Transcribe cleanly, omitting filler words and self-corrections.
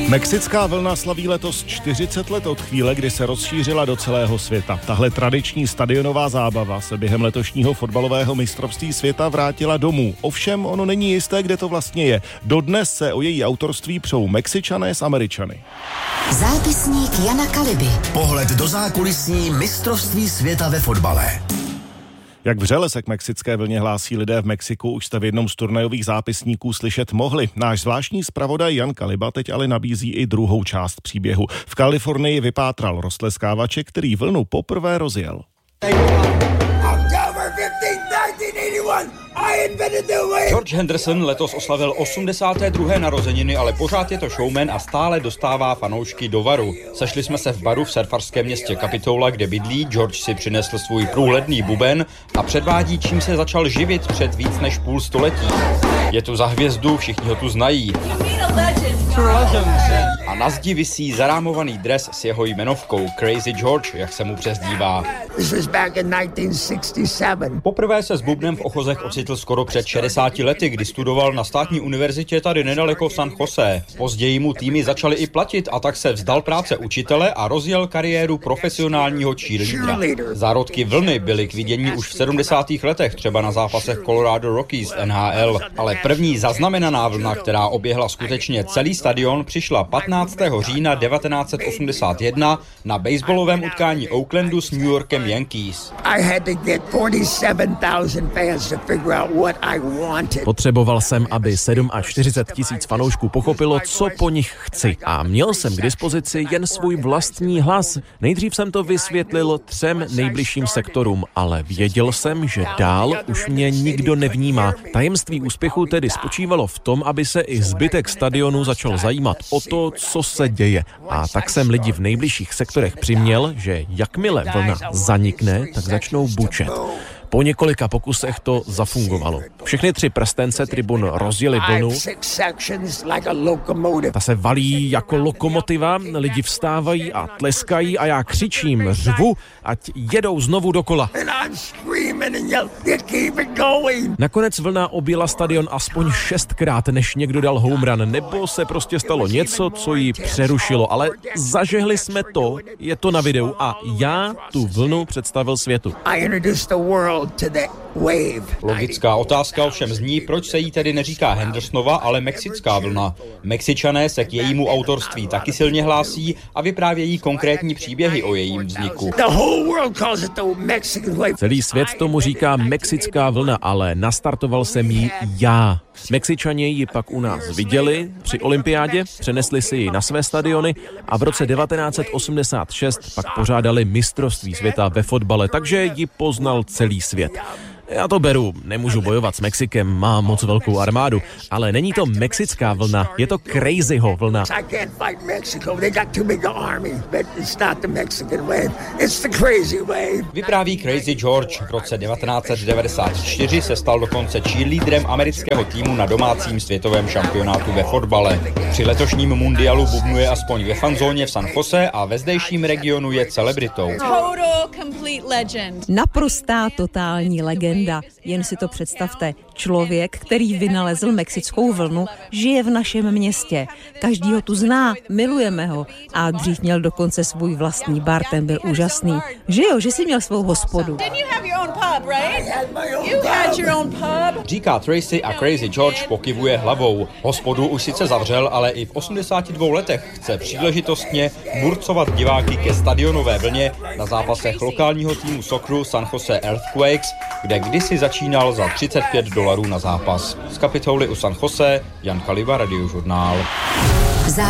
Mexická vlna slaví letos 40 let od chvíle, kdy se rozšířila do celého světa. Tahle tradiční stadionová zábava se během letošního fotbalového mistrovství světa vrátila domů. Ovšem, ono není jisté, kde to vlastně je. Dodnes se o její autorství přou Mexičané s Američany. Zápisník Jana Kaliby. Pohled do zákulisní mistrovství světa ve fotbale. Jak vřele se k mexické vlně hlásí lidé v Mexiku, už jste v jednom z turnajových zápisníků slyšet mohli. Náš zvláštní zpravodaj Jan Kaliba teď ale nabízí i druhou část příběhu. V Kalifornii vypátral roztleskávače, který vlnu poprvé rozjel. George Henderson letos oslavil 82. narozeniny, ale pořád je to showman a stále dostává fanoušky do varu. Sešli jsme se v baru v surfarském městě Capitola, kde bydlí. George si přinesl svůj průhledný buben a předvádí, čím se začal živit před víc než půl století. Je tu za hvězdu, všichni ho tu znají. A na zdi visí zarámovaný dres s jeho jmenovkou Crazy George, jak se mu přezdívá. Poprvé se s bubnem v ochozech ocitl skoro před 60 lety, kdy studoval na státní univerzitě tady nedaleko San Jose. Později mu týmy začaly i platit a tak se vzdal práce učitele a rozjel kariéru profesionálního cheerleadera. Zárodky vlny byly k vidění už v 70. letech, třeba na zápasech Colorado Rockies NHL, ale první zaznamenaná vlna, která oběhla skutečně celý stadion, přišla 15. října 1981 na baseballovém utkání Oaklandu s New Yorkem Yankees. Potřeboval jsem, aby 47 000 fanoušků pochopilo, co po nich chci. A měl jsem k dispozici jen svůj vlastní hlas. Nejdřív jsem to vysvětlil 3 nejbližším sektorům, ale věděl jsem, že dál už mě nikdo nevnímá. Tajemství úspěchu tedy spočívalo v tom, aby se i zbytek stadionu začal zajímat o to, co se děje. A tak jsem lidi v nejbližších sektorech přiměl, že jakmile vlna zanikne, tak začnou bučet. Po několika pokusech to zafungovalo. Všechny 3 prstence tribun rozjeli vlnu. Ta se valí jako lokomotiva, lidi vstávají a tleskají a já křičím, řvu, ať jedou znovu dokola. Nakonec vlna objela stadion aspoň 6krát, než někdo dal home run, nebo se prostě stalo něco, co ji přerušilo, ale zažehli jsme to, je to na videu a já tu vlnu představil světu. Logická otázka ovšem zní, proč se jí tedy neříká Hendersonova, ale mexická vlna. Mexičané se k jejímu autorství taky silně hlásí a vyprávějí konkrétní příběhy o jejím vzniku. Celý svět tomu říká mexická vlna, ale nastartoval jsem ji já. Mexičané ji pak u nás viděli při olympiádě, přenesli si ji na své stadiony a v roce 1986 pak pořádali mistrovství světa ve fotbale, takže ji poznal celý svět. Já to beru, nemůžu bojovat s Mexikem, mám moc velkou armádu, ale není to mexická vlna, je to Crazyho vlna. Vypráví Crazy George. V roce 1994 se stal dokonce cheerleaderem amerického týmu na domácím světovém šampionátu ve fotbale. Při letošním mundialu bubnuje aspoň ve fanzóně v San Jose a ve zdejším regionu je celebritou. Naprostá totální legenda. Jen si to představte. Člověk, který vynalezl mexickou vlnu, žije v našem městě. Každý ho tu zná, milujeme ho. A dřív měl dokonce svůj vlastní bar, ten byl úžasný. Že jo, že jsi měl svou hospodu. Říká Tracy a Crazy George pokyvuje hlavou. Hospodu už sice zavřel, ale i v 82 letech chce příležitostně burcovat diváky ke stadionové vlně na zápasech lokálního týmu socceru San Jose Earthquakes, kde kdysi začínal za $35 na zápas. Z Kapitoly u San Jose, Jan Kaliba, Radiožurnál.